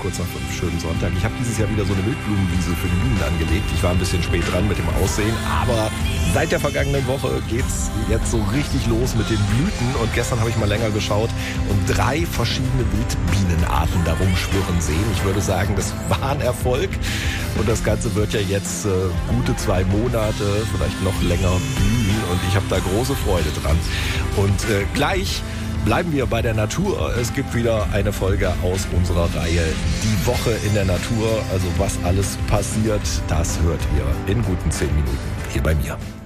kurz nach 5, schönen Sonntag. Ich habe dieses Jahr wieder so eine Wildblumenwiese für die Bienen angelegt. Ich war ein bisschen spät dran mit dem Aussehen, aber seit der vergangenen Woche geht's jetzt so richtig los mit den Blüten. Und gestern habe ich mal länger geschaut und 3 verschiedene Wildbienenarten darum schwirren sehen. Ich würde sagen, das war ein Erfolg. Und das Ganze wird ja jetzt gute 2 Monate, vielleicht noch länger blühen. Und ich habe da große Freude dran. Und gleich bleiben wir bei der Natur. Es gibt wieder eine Folge aus unserer Reihe Die Woche in der Natur. Also was alles passiert, das hört ihr in guten 10 Minuten hier bei mir.